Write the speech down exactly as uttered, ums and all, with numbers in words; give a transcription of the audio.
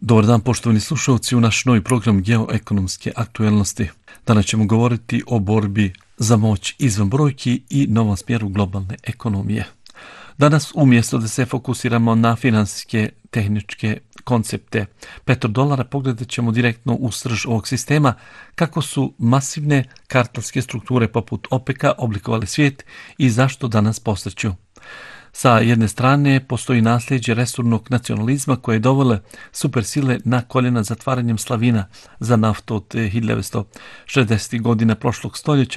Dobar dan, poštovani slušalci, u naš novi program Geoekonomske aktuelnosti. Danas ćemo govoriti o borbi za moć izvan brojki i novom smjeru globalne ekonomije. Danas, umjesto da se fokusiramo na finansijske, tehničke koncepte petrodolara, pogledat ćemo direktno u srž ovog sistema, kako su masivne kartelske strukture poput OPEC-a oblikovali svijet i zašto danas posreću. Sa jedne strane postoji nasljeđe resurnog nacionalizma koje je dovele supersile na koljena zatvaranjem slavina za naftu od hiljadu devetsto šezdesetih godina prošlog stoljeća,